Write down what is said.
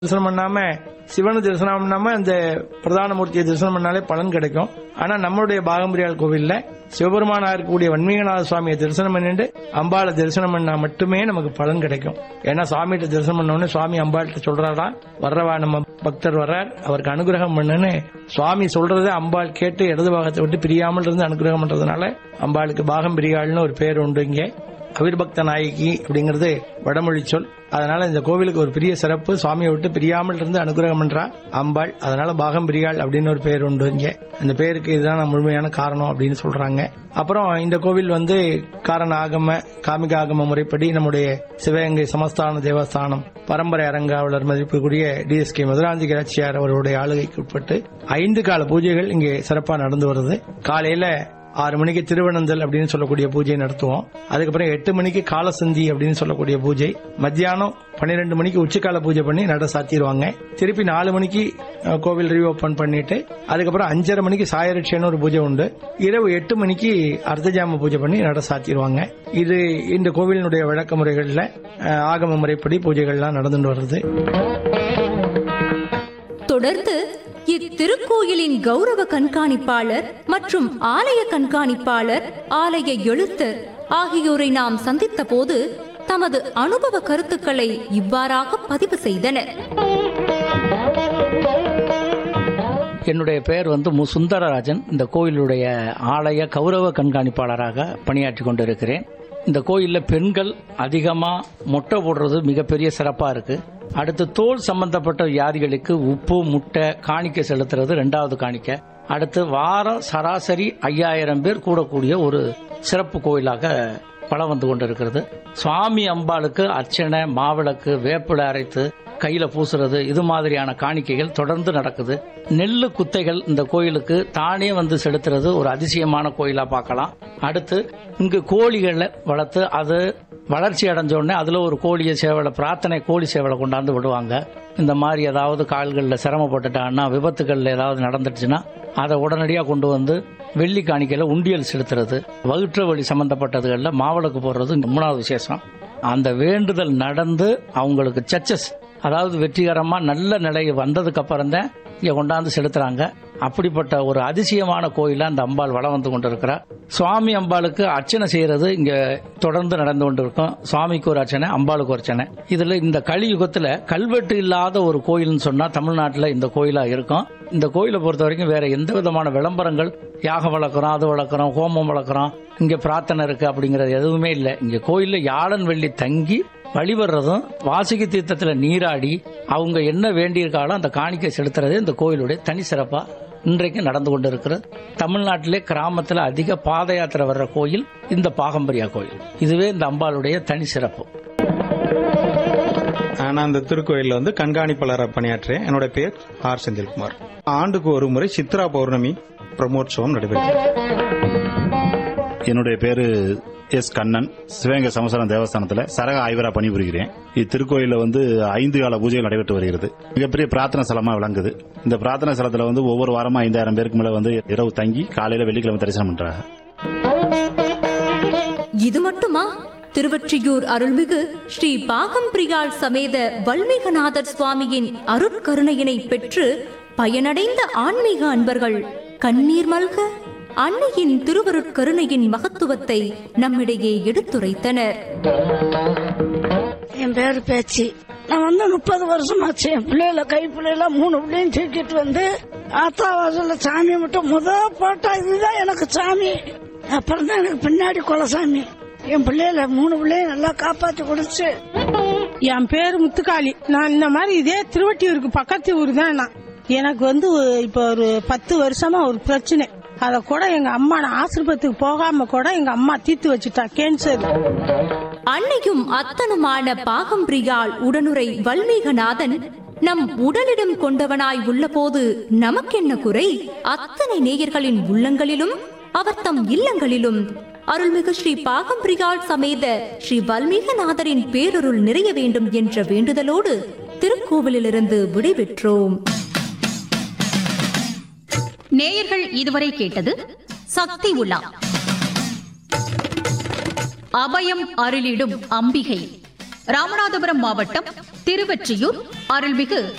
தரிசனம் பண்ணாம சிவனை தரிசனம் பண்ணாம இந்த பிரதான மூர்த்தியை தரிசனம் பண்ணாலே பலன் கிடைக்கும். ஆனா நம்மளுடைய பாகம்பிரியாள் கோவில்ல சிவபெருமானா இருக்கக்கூடிய வன்மீகநாத சுவாமியை தரிசனம் பண்ணிட்டு அம்பாளை தரிசனம் பண்ணா மட்டுமே நமக்கு பலன் கிடைக்கும். ஏன்னா சுவாமிகிட்ட தரிசனம் பண்ண உடனே சுவாமி அம்பாள்கிட்ட சொல்றாரா, வர்றவா நம்ம பக்தர் வர்றார், அவருக்கு அனுகிரகம் பண்ணுன்னு சுவாமி சொல்றதை அம்பாள் கேட்டு இடது பாகத்தை விட்டு பிரியாமல் இருந்து அனுகிரகம் பண்றதுனால அம்பாளுக்கு பாகம்பிரியாள்னு ஒரு பேர் உண்டு. இங்கே அவிர்பக்த நாயகி அப்படிங்கிறது வடமொழி சொல். அதனால இந்த கோவிலுக்கு ஒரு பெரிய சிறப்பு, சுவாமியை விட்டு பிரியாமல் இருந்து அனுகிரகம் பண்றா அம்பாள். அதனால பாகம்பிரியாள் அப்படின்னு ஒரு பேர் உண்டு. இங்க அந்த பேருக்கு இதுதான் முழுமையான காரணம் அப்படின்னு சொல்றாங்க. அப்புறம் இந்த கோவில் காரண ஆகம காமிக ஆகம முறைப்படி நம்முடைய சிவகங்கை சமஸ்தான தேவஸ்தானம் பரம்பரை அரங்காவலர் மதிப்புக்குரிய டிஎஸ்கே மதுராந்தி ஆட்சியார் அவருடைய ஆளுகைக்கு உட்பட்டு 5 கால பூஜைகள் இங்கே சிறப்பா நடந்து வருது. காலையில 6 மணிக்கு திருவனந்தல் அப்படின்னு சொல்லக்கூடிய பூஜை நடத்துவோம். அதுக்கப்புறம் 8 மணிக்கு காலசந்தி அப்படின்னு சொல்லக்கூடிய பூஜை, மத்தியானம் 12 மணிக்கு உச்சிக்கால பூஜை பண்ணி நட சாத்திடுவாங்க. திருப்பி 4 மணிக்கு கோவில் ரீஓபன் பண்ணிட்டு அதுக்கப்புறம் 5:30 மணிக்கு சாயரட்சன்னு ஒரு பூஜை உண்டு. இரவு 8 மணிக்கு அர்த்தஜாம பூஜை பண்ணி நட சாத்திடுவாங்க. இது இந்த கோவிலினுடைய வழக்க முறைகள்ல ஆகம முறைப்படி பூஜைகள்லாம் நடந்துட்டு வருது. தொடர்ந்து இத்திருக்கோயிலின் கௌரவ கண்காணிப்பாளர் மற்றும் ஆலய கண்காணிப்பாளர், ஆலய எழுத்தர் ஆகியோரை நாம் சந்தித்த போது தமது அனுபவ கருத்துக்களை இவ்வாறாக பதிவு செய்தனர். என்னுடைய பெயர் மு. சுந்தரராஜன். இந்த கோயிலுடைய ஆலய கௌரவ கண்காணிப்பாளராக பணியாற்றி கொண்டிருக்கிறேன். இந்த கோயில்ல பெண்கள் அதிகமா மொட்டை போடுறது மிகப்பெரிய சிறப்பா இருக்கு. அடுத்து தோல் சம்பந்தப்பட்ட வியாதிகளுக்கு உப்பு முட்டை காணிக்கை செலுத்துறது 2வது காணிக்கை. அடுத்து வாரம் சராசரி 5000 பேர் கூடக்கூடிய ஒரு சிறப்பு கோயிலாக பலம் வந்து கொண்டிருக்கிறது. சுவாமி அம்பாளுக்கு அர்ச்சனை, மாவிளக்கு, வேப்பிலை அரைத்து கையில பூசுறது, இது மாதிரியான காணிக்கைகள் தொடர்ந்து நடக்குது. நெல்லு குத்தைகள் இந்த கோயிலுக்கு தானே வந்து செலுத்துறது ஒரு அதிசயமான கோயிலா பார்க்கலாம். அடுத்து இங்கு கோழிகளை வளர்த்து அது வளர்ச்சி அடைஞ்ச உடனே அதுல ஒரு கோழியை சேவலை பிரார்த்தனை கோழி சேவலை கொண்டாந்து விடுவாங்க. இந்த மாதிரி ஏதாவது கால்களில் சிரமப்பட்டுட்டாங்கன்னா, விபத்துகள் ஏதாவது நடந்துடுச்சுன்னா அதை உடனடியாக கொண்டு வந்து வெள்ளி காணிக்கையில உண்டியல் செலுத்துறது, வயிற்று வலி சம்பந்தப்பட்டதுகளில் மாவிளக்கு போடுறது 3வது விசேஷம். அந்த வேண்டுதல் நடந்து அவங்களுக்கு சக்சஸ், அதாவது வெற்றிகரமா நல்ல நிலை வந்ததுக்கு அப்புறம் தான் இங்க கொண்டாந்து செலுத்துறாங்க. அப்படிப்பட்ட ஒரு அதிசயமான கோயிலா இந்த அம்பாள் வளம் வந்து கொண்டிருக்கிறார். சுவாமி அம்பாளுக்கு அர்ச்சனை செய்யறது இங்க தொடர்ந்து நடந்து கொண்டிருக்கும். சுவாமிக்கு ஒரு அர்ச்சனை, அம்பாளுக்கு ஒரு அர்ச்சனை. இதுல இந்த கலியுகத்துல கல்வெட்டு இல்லாத ஒரு கோயில்னு சொன்னா தமிழ்நாட்டில் இந்த கோயிலா இருக்கும். இந்த கோயிலை பொறுத்த வரைக்கும் வேற எந்த விதமான விளம்பரங்கள், யாகம் வளர்க்குறோம், அது வளர்க்குறோம், ஹோமம் வளர்க்குறோம், இங்க பிரார்த்தனை இருக்கு அப்படிங்கறது எதுவுமே இல்லை. இங்க கோயில்ல யாழன் வெள்ளி தங்கி வழிபடுறதும், வாசுகி தீர்த்தத்துல நீராடி அவங்க என்ன வேண்டியிருக்காலும் அந்த காணிக்கை செலுத்துறதே இந்த கோயிலுடைய தனி சிறப்பா இன்றைக்கு நடந்து கொண்டிருக்கிறது. தமிழ்நாட்டிலே கிராமத்தில் அதிக பாத யாத்திரை வர்ற கோயில் இந்த பாகம்பரியா கோயில். இதுவே இந்த அம்பாளுடைய தனி சிறப்பு. நான் இந்த திருக்கோயிலில் கண்காணிப்பாளராக பணியாற்றேன். என்னோட பேர் ஆர் செந்தில்குமார். ஆண்டுக்கு ஒரு முறை சித்ரா பௌர்ணமி பிரம்மோற்சவம் நடைபெறுகிறது. என்னுடைய பேரு எஸ். கண்ணன். சிவகங்கை சமஸ்தான தேவஸ்தானத்தில் சரக ஆய்வரா பணிபுரிகிறேன். இத்திருக்கோயில 5 கால பூஜைகள் நடைபெற்று வருகிறது. மிகப்பெரிய பிரார்த்தனை ஸ்தலமா விளங்குது. இந்த பிரார்த்தனை ஸ்தலத்துல ஒவ்வொரு வாரமா 5000 பேருக்கு மேல இரவு தங்கி காலையில வெள்ளிக்கிழமை தரிசனம் பண்றாங்க. இது மட்டுமா? திருவொற்றியூர் அருள்மிகு ஸ்ரீ பாகம்பிரியாள் சமேத வல்மீகநாதர் சுவாமியின் அருட்கருணையினை பெற்று பயனடைந்த ஆன்மீக அன்பர்கள் கண்ணீர் மல்க அன்னையின் திருவருட்கருணையின் மகத்துவத்தை நம்மிடையே எடுத்துரைத்தனர். என் பேரு பேச்சு. நான் 30 வருஷமாச்சு. என் பிள்ளைல கை பிள்ளைல 3 பிள்ளையும் தூக்கிட்டு ஆத்தா வாசல்ல சாமி மட்டும் போட்டா இதுதான் எனக்கு சாமி. அப்புறம் தான் எனக்கு பின்னாடி குலசாமி. என் பிள்ளைல 3 பிள்ளையும் நல்லா காப்பாத்தி கொடுத்து. என் பேரு முத்துக்காளி. நான் இந்த மாதிரி இதே திருவொற்றியூருக்கு பக்கத்து ஊர் தான். நான் எனக்கு இப்ப ஒரு 10 வருஷமா ஒரு பிரச்சனை. அத கூட எங்க அம்மா நான் ஆஸ்பத்திரிக்கு போகாம கூட எங்க அம்மா தீர்த்து வச்சுட்டா, கேன்சர். அன்னையும் அத்தனுமான பாகம்பிரியாள் உடனுரை வல்மீகநாதன் நம் உடலிடம் கொண்டவனாய் உள்ள போது நமக்கென்ன குறை? அத்தனை நேயர்களின் உள்ளங்களிலும் அவர் தம் இல்லங்களிலும் அருள்மிகு ஸ்ரீ பாகம்பிரியாள் சமேத ஸ்ரீ வல்மீகநாதரின் பேரருள் நிறைய வேண்டும் என்ற வேண்டுதலோடு திருக்கோவிலிலிருந்து விடைபெற்றோம். நேயர்கள் இதுவரை கேட்டது சக்தி உலா, அபயம் அருளிடும் அம்பிகை. ராமநாதபுரம் மாவட்டம் திருவொற்றியூர் அருள்மிகு